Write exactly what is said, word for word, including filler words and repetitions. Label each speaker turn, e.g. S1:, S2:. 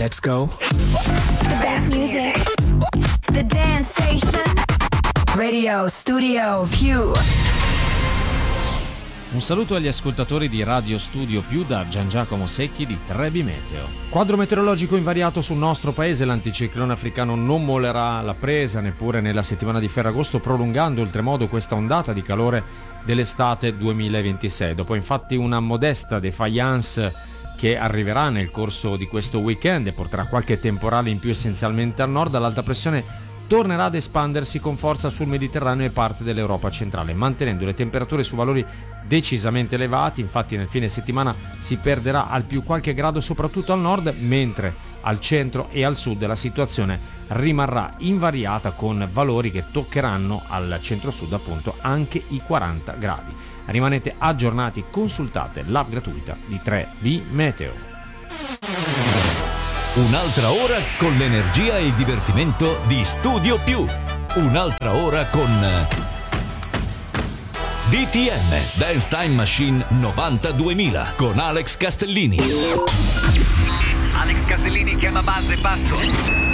S1: Let's go.
S2: The best music. The dance station. Radio Studio Più.
S3: Un saluto agli ascoltatori di Radio Studio Più da Gian Giacomo Secchi di Trebi Meteo. Quadro meteorologico invariato sul nostro paese, l'anticiclone africano non mollerà la presa neppure nella settimana di Ferragosto, prolungando oltremodo questa ondata di calore dell'estate duemilaventisei. Dopo infatti una modesta défaillance che arriverà nel corso di questo weekend e porterà qualche temporale in più essenzialmente al nord, l'alta pressione tornerà ad espandersi con forza sul Mediterraneo e parte dell'Europa centrale, mantenendo le temperature su valori decisamente elevati. Infatti nel fine settimana si perderà al più qualche grado soprattutto al nord, mentre al centro e al sud la situazione rimarrà invariata con valori che toccheranno al centro-sud appunto anche i quaranta gradi. Rimanete aggiornati, consultate l'app gratuita di tre B Meteo.
S4: Un'altra ora con l'energia e il divertimento di Studio Più. Un'altra ora con D T M Dance Time Machine novantaduemila con Alex Castellini.
S5: Alex Castellini chiama base basso.